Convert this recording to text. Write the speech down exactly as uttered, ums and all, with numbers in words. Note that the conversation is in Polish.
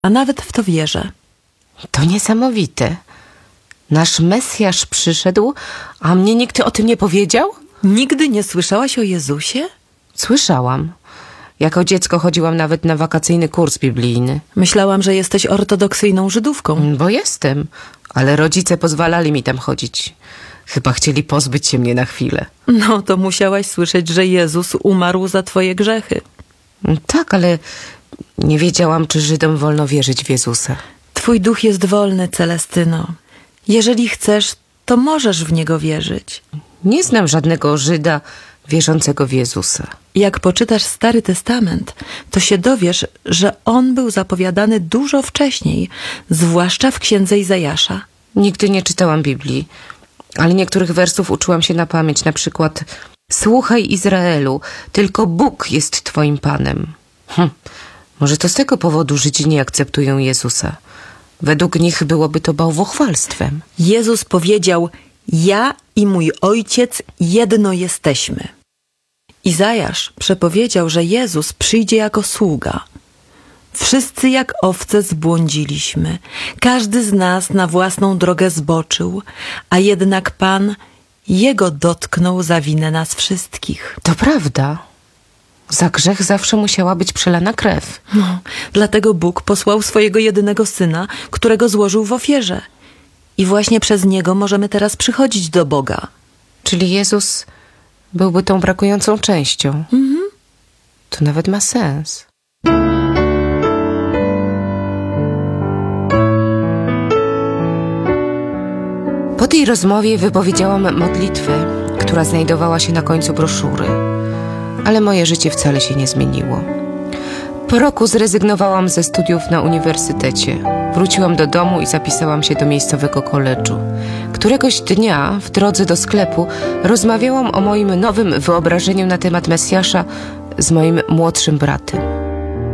a nawet w to wierzę. To niesamowite. Nasz Mesjasz przyszedł, a mnie nikt o tym nie powiedział? Nigdy nie słyszałaś o Jezusie? Słyszałam. Jako dziecko chodziłam nawet na wakacyjny kurs biblijny. Myślałam, że jesteś ortodoksyjną Żydówką. Bo jestem, ale rodzice pozwalali mi tam chodzić. Chyba chcieli pozbyć się mnie na chwilę. No to musiałaś słyszeć, że Jezus umarł za twoje grzechy. Tak, ale nie wiedziałam, czy Żydom wolno wierzyć w Jezusa. Twój duch jest wolny, Celestyno. Jeżeli chcesz, to możesz w Niego wierzyć. Nie znam żadnego Żyda wierzącego w Jezusa. Jak poczytasz Stary Testament, to się dowiesz, że On był zapowiadany dużo wcześniej, zwłaszcza w księdze Izajasza. Nigdy nie czytałam Biblii, ale niektórych wersów uczyłam się na pamięć. Na przykład: słuchaj, Izraelu, tylko Bóg jest twoim Panem. Hm. Może to z tego powodu Żydzi nie akceptują Jezusa. Według nich byłoby to bałwochwalstwem. Jezus powiedział: ja i mój Ojciec jedno jesteśmy. Izajasz przepowiedział, że Jezus przyjdzie jako sługa. Wszyscy jak owce zbłądziliśmy. Każdy z nas na własną drogę zboczył, a jednak Pan Jego dotknął za winę nas wszystkich. To prawda. Za grzech zawsze musiała być przelana krew. No, dlatego Bóg posłał swojego jedynego Syna, którego złożył w ofierze. I właśnie przez Niego możemy teraz przychodzić do Boga. Czyli Jezus byłby tą brakującą częścią. Mhm. To nawet ma sens. Po tej rozmowie wypowiedziałam modlitwę, która znajdowała się na końcu broszury. Ale moje życie wcale się nie zmieniło. Po roku zrezygnowałam ze studiów na uniwersytecie. Wróciłam do domu i zapisałam się do miejscowego koledżu. Któregoś dnia w drodze do sklepu rozmawiałam o moim nowym wyobrażeniu na temat Mesjasza z moim młodszym bratem.